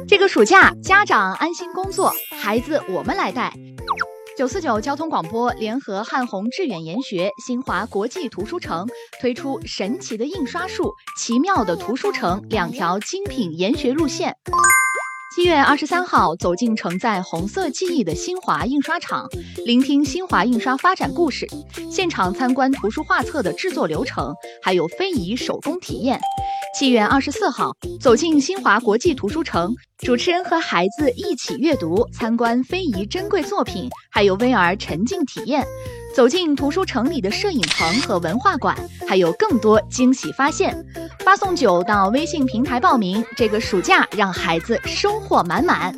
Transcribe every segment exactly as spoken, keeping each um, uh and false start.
这个暑假，家长安心工作，孩子我们来带。九四九交通广播联合汉宏致远研学、新华国际图书城推出神奇的印刷术、奇妙的图书城两条精品研学路线。七月二十三号，走进承载红色记忆的新华印刷厂，聆听新华印刷发展故事，现场参观图书画册的制作流程，还有非遗手工体验。七月二十四号，走进新华国际图书城，主持人和孩子一起阅读，参观非遗珍贵作品，还有 V R 沉浸体验。走进图书城里的摄影棚和文化馆，还有更多惊喜发现。发送九到微信平台报名，这个暑假让孩子收获满满。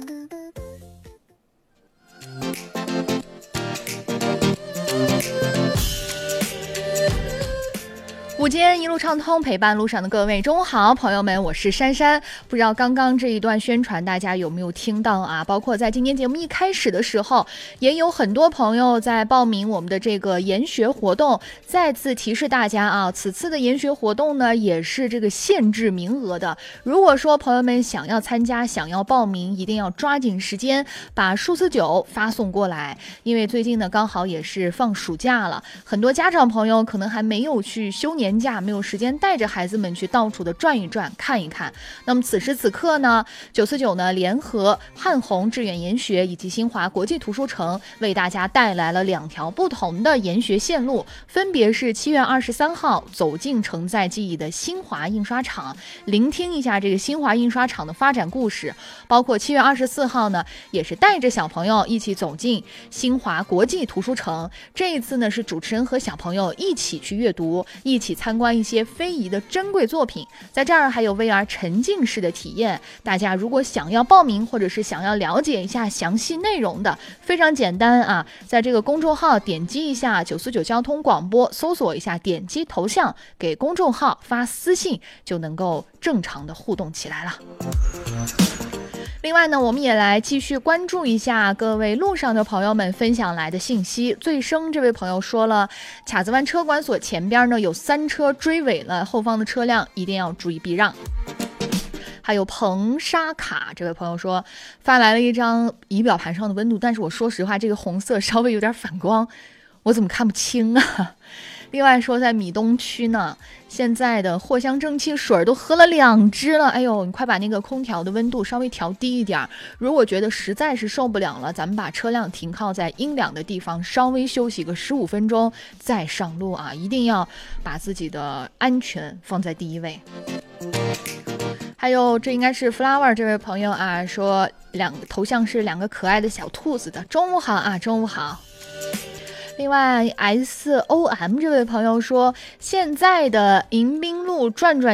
午间一路畅通，陪伴路上的各位中午好，朋友们，我是珊珊。不知道刚刚这一段宣传大家有没有听到啊？包括在今天节目一开始的时候，也有很多朋友在报名我们的这个研学活动。再次提示大家啊，此次的研学活动呢也是这个限制名额的。如果说朋友们想要参加、想要报名，一定要抓紧时间把数字九发送过来，因为最近呢刚好也是放暑假了，很多家长朋友可能还没有去休年假，没有时间带着孩子们去到处的转一转看一看。那么此时此刻呢，九四九呢联合汉宏致远研学以及新华国际图书城为大家带来了两条不同的研学线路，分别是七月二十三号走进承载记忆的新华印刷厂，聆听一下这个新华印刷厂的发展故事，包括七月二十四号呢也是带着小朋友一起走进新华国际图书城。这一次呢是主持人和小朋友一起去阅读，一起参观一些非遗的珍贵作品，在这儿还有 V R 沉浸式的体验。大家如果想要报名或者是想要了解一下详细内容的，非常简单啊，在这个公众号点击一下九四九交通广播，搜索一下，点击头像，给公众号发私信，就能够正常的互动起来了。另外呢，我们也来继续关注一下各位路上的朋友们分享来的信息。醉生这位朋友说了，卡子湾车管所前边呢有三车追尾了，后方的车辆一定要注意避让。还有彭沙卡这位朋友说，发来了一张仪表盘上的温度，但是我说实话，这个红色稍微有点反光，我怎么看不清啊？另外说，在米东区呢，现在的藿香正气水都喝了两支了，哎呦，你快把那个空调的温度稍微调低一点。如果觉得实在是受不了了，咱们把车辆停靠在阴凉的地方，稍微休息个十五分钟再上路啊！一定要把自己的安全放在第一位。还有，这应该是 Flower 这位朋友啊，说两个头像是两个可爱的小兔子的。中午好啊，中午好。另外 S O M 这位朋友说，现在的迎宾路转转